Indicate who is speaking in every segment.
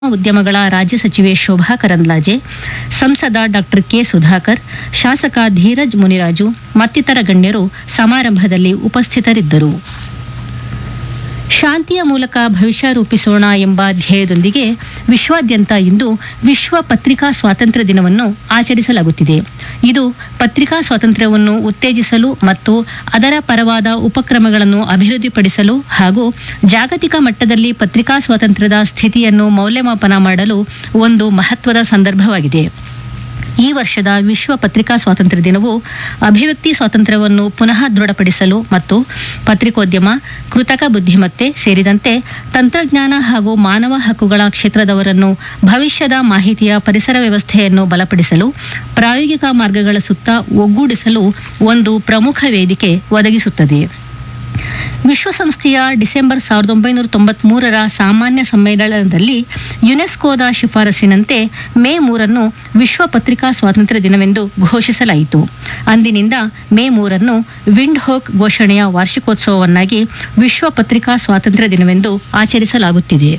Speaker 1: ಉದ್ಯಮಗಳ ರಾಜ್ಯ ಸಚಿವೆ ಶೋಭಾ ಕರಂದ್ಲಾಜೆ, ಸಂಸದ ಡಾಕ್ಟರ್ ಕೆ ಸುಧಾಕರ್, ಶಾಸಕ ಧೀರಜ್ ಮುನಿರಾಜು ಮತ್ತಿತರ ಗಣ್ಯರು ಸಮಾರಂಭದಲ್ಲಿ ಉಪಸ್ಥಿತರಿದ್ದರು. ಶಾಂತಿಯ ಮೂಲಕ ಭವಿಷ್ಯ ರೂಪಿಸೋಣ ಎಂಬ ಧ್ಯೇಯದೊಂದಿಗೆ ವಿಶ್ವಾದ್ಯಂತ ಇಂದು ವಿಶ್ವ ಪತ್ರಿಕಾ ಸ್ವಾತಂತ್ರ್ಯ ದಿನವನ್ನು ಆಚರಿಸಲಾಗುತ್ತಿದೆ. ಇದು ಪತ್ರಿಕಾ ಸ್ವಾತಂತ್ರ್ಯವನ್ನು ಉತ್ತೇಜಿಸಲು ಮತ್ತು ಅದರ ಪರವಾದ ಉಪಕ್ರಮಗಳನ್ನು ಅಭಿವೃದ್ಧಿಪಡಿಸಲು ಹಾಗೂ ಜಾಗತಿಕ ಮಟ್ಟದಲ್ಲಿ ಪತ್ರಿಕಾ ಸ್ವಾತಂತ್ರ್ಯದ ಸ್ಥಿತಿಯನ್ನು ಮೌಲ್ಯಮಾಪನ ಮಾಡಲು ಒಂದು ಮಹತ್ವದ ಸಂದರ್ಭವಾಗಿದೆ. ಈ ವರ್ಷದ ವಿಶ್ವ ಪತ್ರಿಕಾ ಸ್ವಾತಂತ್ರ್ಯ ದಿನವು ಅಭಿವ್ಯಕ್ತಿ ಸ್ವಾತಂತ್ರ್ಯವನ್ನು ಪುನಃ ದೃಢಪಡಿಸಲು ಮತ್ತು ಪತ್ರಿಕೋದ್ಯಮ, ಕೃತಕ ಬುದ್ಧಿಮತ್ತೆ ಸೇರಿದಂತೆ ತಂತ್ರಜ್ಞಾನ ಹಾಗೂ ಮಾನವ ಹಕ್ಕುಗಳ ಕ್ಷೇತ್ರದವರನ್ನು ಭವಿಷ್ಯದ ಮಾಹಿತಿಯ ಪರಿಸರ ವ್ಯವಸ್ಥೆಯನ್ನು ಬಲಪಡಿಸಲು ಪ್ರಾಯೋಗಿಕ ಮಾರ್ಗಗಳ ಸುತ್ತ ಒಗ್ಗೂಡಿಸಲು ಒಂದು ಪ್ರಮುಖ ವೇದಿಕೆ ಒದಗಿಸುತ್ತದೆ. ವಿಶ್ವಸಂಸ್ಥೆಯ ಡಿಸೆಂಬರ್ 1993ರ ಸಾಮಾನ್ಯ ಸಮ್ಮೇಳನದಲ್ಲಿ ಯುನೆಸ್ಕೋದ ಶಿಫಾರಸಿನಂತೆ ಮೇ 3 ವಿಶ್ವ ಪತ್ರಿಕಾ ಸ್ವಾತಂತ್ರ್ಯ ದಿನವೆಂದು ಘೋಷಿಸಲಾಯಿತು. ಅಂದಿನಿಂದ ಮೇ 3 ವಿಂಡ್ಹೋಕ್ ಘೋಷಣೆಯ ವಾರ್ಷಿಕೋತ್ಸವವನ್ನಾಗಿ ವಿಶ್ವ ಪತ್ರಿಕಾ ಸ್ವಾತಂತ್ರ್ಯ ದಿನವೆಂದು ಆಚರಿಸಲಾಗುತ್ತಿದೆ.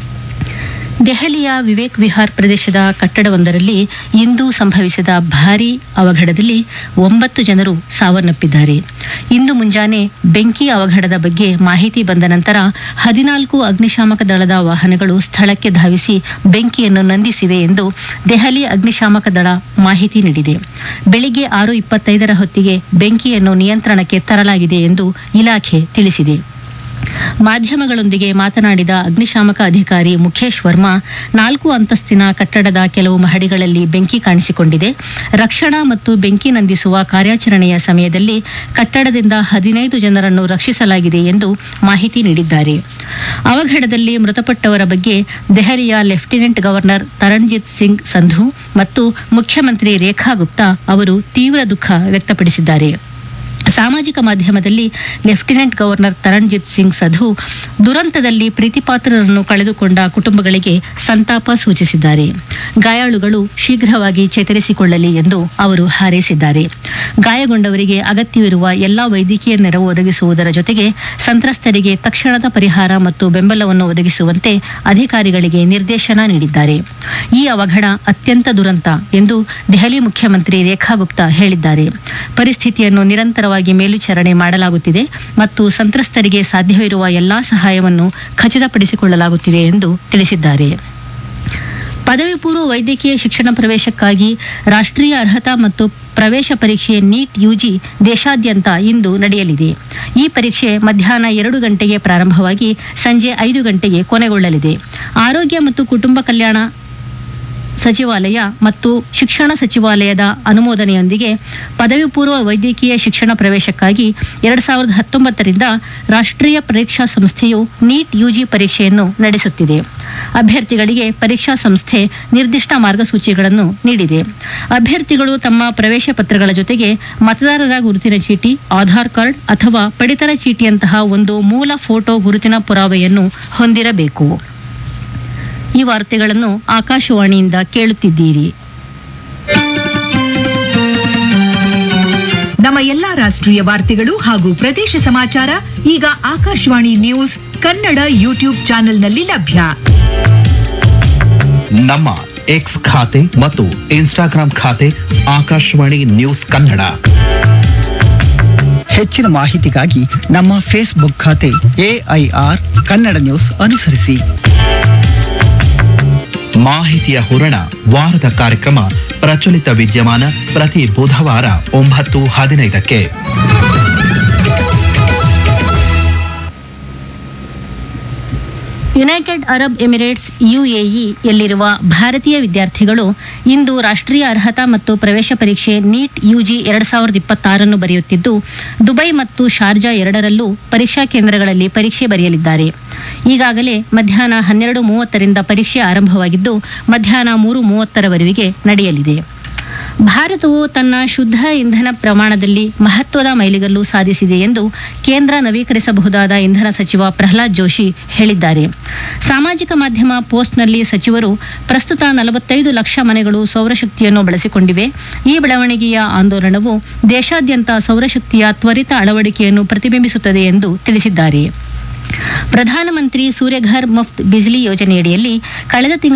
Speaker 1: ದೆಹಲಿಯ ವಿವೇಕ್ ವಿಹಾರ್ ಪ್ರದೇಶದ ಕಟ್ಟಡವೊಂದರಲ್ಲಿ ಇಂದು ಸಂಭವಿಸಿದ ಭಾರೀ ಅವಘಡದಲ್ಲಿ 9 ಜನರು ಸಾವನ್ನಪ್ಪಿದ್ದಾರೆ. ಇಂದು ಮುಂಜಾನೆ ಬೆಂಕಿ ಅವಘಡದ ಬಗ್ಗೆ ಮಾಹಿತಿ ಬಂದ ನಂತರ 14 ಅಗ್ನಿಶಾಮಕ ದಳದ ವಾಹನಗಳು ಸ್ಥಳಕ್ಕೆ ಧಾವಿಸಿ ಬೆಂಕಿಯನ್ನು ನಂದಿಸಿವೆ ಎಂದು ದೆಹಲಿ ಅಗ್ನಿಶಾಮಕ ದಳ ಮಾಹಿತಿ ನೀಡಿದೆ. ಬೆಳಿಗ್ಗೆ 6:25ರ ಹೊತ್ತಿಗೆ ಬೆಂಕಿಯನ್ನು ನಿಯಂತ್ರಣಕ್ಕೆ ತರಲಾಗಿದೆ ಎಂದು ಇಲಾಖೆ ತಿಳಿಸಿದೆ. ಮಾಧ್ಯಮಗಳೊಂದಿಗೆ ಮಾತನಾಡಿದ ಅಗ್ನಿಶಾಮಕ ಅಧಿಕಾರಿ ಮುಖೇಶ್ ವರ್ಮಾ, 4 ಅಂತಸ್ತಿನ ಕಟ್ಟಡದ ಕೆಲವು ಮಹಡಿಗಳಲ್ಲಿ ಬೆಂಕಿ ಕಾಣಿಸಿಕೊಂಡಿದೆ. ರಕ್ಷಣಾ ಮತ್ತು ಬೆಂಕಿ ನಂದಿಸುವ ಕಾರ್ಯಾಚರಣೆಯ ಸಮಯದಲ್ಲಿ ಕಟ್ಟಡದಿಂದ 15 ಜನರನ್ನು ರಕ್ಷಿಸಲಾಗಿದೆ ಎಂದು ಮಾಹಿತಿ ನೀಡಿದ್ದಾರೆ. ಅವಘಡದಲ್ಲಿ ಮೃತಪಟ್ಟವರ ಬಗ್ಗೆ ದೆಹಲಿಯ ಲೆಫ್ಟಿನೆಂಟ್ ಗವರ್ನರ್ ತರಣ್ಜಿತ್ ಸಿಂಗ್ ಸಂಧು ಮತ್ತು ಮುಖ್ಯಮಂತ್ರಿ ರೇಖಾ ಗುಪ್ತಾ ಅವರು ತೀವ್ರ ದುಃಖ ವ್ಯಕ್ತಪಡಿಸಿದ್ದಾರೆ. ಸಾಮಾಜಿಕ ಮಾಧ್ಯಮದಲ್ಲಿ ಲೆಫ್ಟಿನೆಂಟ್ ಗವರ್ನರ್ ತರಣ್ಜಿತ್ ಸಿಂಗ್ ಸಂಧು ದುರಂತದಲ್ಲಿ ಪ್ರೀತಿಪಾತ್ರರನ್ನು ಕಳೆದುಕೊಂಡ ಕುಟುಂಬಗಳಿಗೆ ಸಂತಾಪ ಸೂಚಿಸಿದ್ದಾರೆ. ಗಾಯಾಳುಗಳು ಶೀಘ್ರವಾಗಿ ಚೇತರಿಸಿಕೊಳ್ಳಲಿ ಎಂದು ಅವರು ಹಾರೈಸಿದ್ದಾರೆ. ಗಾಯಗೊಂಡವರಿಗೆ ಅಗತ್ಯವಿರುವ ಎಲ್ಲಾ ವೈದ್ಯಕೀಯ ನೆರವು ಒದಗಿಸುವುದರ ಜೊತೆಗೆ ಸಂತ್ರಸ್ತರಿಗೆ ತಕ್ಷಣದ ಪರಿಹಾರ ಮತ್ತು ಬೆಂಬಲವನ್ನು ಒದಗಿಸುವಂತೆ ಅಧಿಕಾರಿಗಳಿಗೆ ನಿರ್ದೇಶನ ನೀಡಿದ್ದಾರೆ. ಈ ಅವಘಡ ಅತ್ಯಂತ ದುರಂತ ಎಂದು ದೆಹಲಿ ಮುಖ್ಯಮಂತ್ರಿ ರೇಖಾ ಗುಪ್ತಾ ಹೇಳಿದ್ದಾರೆ. ಪರಿಸ್ಥಿತಿಯನ್ನು ನಿರಂತರವಾಗಿ ಮೇಲ್ವಿಚಾರಣೆ ಮಾಡಲಾಗುತ್ತಿದೆ ಮತ್ತು ಸಂತ್ರಸ್ತರಿಗೆ ಸಾಧ್ಯವಿರುವ ಎಲ್ಲಾ ಸಹಾಯವನ್ನು ಖಚಿತಪಡಿಸಿಕೊಳ್ಳಲಾಗುತ್ತಿದೆ ಎಂದು ತಿಳಿಸಿದ್ದಾರೆ. ಪದವಿ ಪೂರ್ವ ವೈದ್ಯಕೀಯ ಶಿಕ್ಷಣ ಪ್ರವೇಶಕ್ಕಾಗಿ ರಾಷ್ಟ್ರೀಯ ಅರ್ಹತಾ ಮತ್ತು ಪ್ರವೇಶ ಪರೀಕ್ಷೆ ನೀಟ್ ಯುಜಿ ದೇಶಾದ್ಯಂತ ಇಂದು ನಡೆಯಲಿದೆ. ಈ ಪರೀಕ್ಷೆ ಮಧ್ಯಾಹ್ನ 2 ಗಂಟೆಗೆ ಪ್ರಾರಂಭವಾಗಿ ಸಂಜೆ 5 ಗಂಟೆಗೆ ಕೊನೆಗೊಳ್ಳಲಿದೆ. ಆರೋಗ್ಯ ಮತ್ತು ಕುಟುಂಬ ಕಲ್ಯಾಣ ಸಚಿವಾಲಯ ಮತ್ತು ಶಿಕ್ಷಣ ಸಚಿವಾಲಯದ ಅನುಮೋದನೆಯೊಂದಿಗೆ ಪದವಿ ಪೂರ್ವ ವೈದ್ಯಕೀಯ ಶಿಕ್ಷಣ ಪ್ರವೇಶಕ್ಕಾಗಿ 2019ರಿಂದ ರಾಷ್ಟ್ರೀಯ ಪರೀಕ್ಷಾ ಸಂಸ್ಥೆಯು ನೀಟ್ ಯುಜಿ ಪರೀಕ್ಷೆಯನ್ನು ನಡೆಸುತ್ತಿದೆ. ಅಭ್ಯರ್ಥಿಗಳಿಗೆ ಪರೀಕ್ಷಾ ಸಂಸ್ಥೆ ನಿರ್ದಿಷ್ಟ ಮಾರ್ಗಸೂಚಿಗಳನ್ನು ನೀಡಿದೆ. ಅಭ್ಯರ್ಥಿಗಳು ತಮ್ಮ ಪ್ರವೇಶ ಪತ್ರಗಳ ಜೊತೆಗೆ ಮತದಾರರ ಗುರುತಿನ ಚೀಟಿ, ಆಧಾರ್ ಕಾರ್ಡ್ ಅಥವಾ ಪಡಿತರ ಚೀಟಿಯಂತಹ ಒಂದು ಮೂಲ ಫೋಟೋ ಗುರುತಿನ ಪುರಾವೆಯನ್ನು ಹೊಂದಿರಬೇಕು. ಈ ವಾರ್ತೆಗಳನ್ನು ಆಕಾಶವಾಣಿಯಿಂದ ಕೇಳುತ್ತಿದ್ದೀರಿ.
Speaker 2: ನಮ್ಮ ಎಲ್ಲಾ ರಾಷ್ಟ್ರೀಯ ವಾರ್ತೆಗಳು ಹಾಗೂ ಪ್ರದೇಶ ಸಮಾಚಾರ ಈಗ ಆಕಾಶವಾಣಿ ನ್ಯೂಸ್ ಕನ್ನಡ ಯೂಟ್ಯೂಬ್ ಚಾನೆಲ್ನಲ್ಲಿ ಲಭ್ಯ.
Speaker 3: ನಮ್ಮ ಎಕ್ಸ್ ಖಾತೆ ಮತ್ತು ಇನ್ಸ್ಟಾಗ್ರಾಂ ಖಾತೆ ಆಕಾಶವಾಣಿ ನ್ಯೂಸ್ ಕನ್ನಡ.
Speaker 4: ಹೆಚ್ಚಿನ ಮಾಹಿತಿಗಾಗಿ ನಮ್ಮ ಫೇಸ್ಬುಕ್ ಖಾತೆ AIR ಕನ್ನಡ ನ್ಯೂಸ್ ಅನುಸರಿಸಿ.
Speaker 3: ಮಾಹಿತಿಯ ಹೂರಣ ವಾರದ ಕಾರ್ಯಕ್ರಮ ಪ್ರಚಲಿತ ವಿದ್ಯಮಾನ ಪ್ರತಿ ಬುಧವಾರ 9:15ಕ್ಕೆ.
Speaker 1: ಯುನೈಟೆಡ್ ಅರಬ್ ಎಮಿರೇಟ್ಸ್ UAE ಯಲ್ಲಿರುವ ಭಾರತೀಯ ವಿದ್ಯಾರ್ಥಿಗಳು ಇಂದು ರಾಷ್ಟ್ರೀಯ ಅರ್ಹತಾ ಮತ್ತು ಪ್ರವೇಶ ಪರೀಕ್ಷೆ ನೀಟ್ ಯುಜಿ 2026 ಬರೆಯುತ್ತಿದ್ದು, ದುಬೈ ಮತ್ತು ಶಾರ್ಜಾ ಎರಡರಲ್ಲೂ ಪರೀಕ್ಷಾ ಕೇಂದ್ರಗಳಲ್ಲಿ ಪರೀಕ್ಷೆ ಬರೆಯಲಿದ್ದಾರೆ. ಈಗಾಗಲೇ ಮಧ್ಯಾಹ್ನ 12:30ರಿಂದ ಪರೀಕ್ಷೆ ಆರಂಭವಾಗಿದ್ದು ಮಧ್ಯಾಹ್ನ 3:30ರವರೆಗೆ ನಡೆಯಲಿದೆ. ಭಾರತವು ತನ್ನ ಶುದ್ಧ ಇಂಧನ ಪ್ರಮಾಣದಲ್ಲಿ ಮಹತ್ವದ ಮೈಲಿಗಲ್ಲು ಸಾಧಿಸಿದೆ ಎಂದು ಕೇಂದ್ರ ನವೀಕರಿಸಬಹುದಾದ ಇಂಧನ ಸಚಿವ ಪ್ರಹ್ಲಾದ್ ಜೋಶಿ ಹೇಳಿದ್ದಾರೆ. ಸಾಮಾಜಿಕ ಮಾಧ್ಯಮ ಪೋಸ್ಟ್ನಲ್ಲಿ ಸಚಿವರು ಪ್ರಸ್ತುತ 45 ಲಕ್ಷ ಮನೆಗಳು ಸೌರಶಕ್ತಿಯನ್ನು ಬಳಸಿಕೊಂಡಿವೆ. ಈ ಬೆಳವಣಿಗೆಯ ಆಂದೋಲನವು ದೇಶಾದ್ಯಂತ ಸೌರಶಕ್ತಿಯ ತ್ವರಿತ ಅಳವಡಿಕೆಯನ್ನು ಪ್ರತಿಬಿಂಬಿಸುತ್ತದೆ ಎಂದು ತಿಳಿಸಿದ್ದಾರೆ. ಪ್ರಧಾನಮಂತ್ರಿ ಸೂರ್ಯಘರ್ ಮುಫ್ತ್ ಬಿಜ್ಲಿ ಯೋಜನೆಯಡಿಯಲ್ಲಿ ಕಳೆದ ತಿಂಗಳು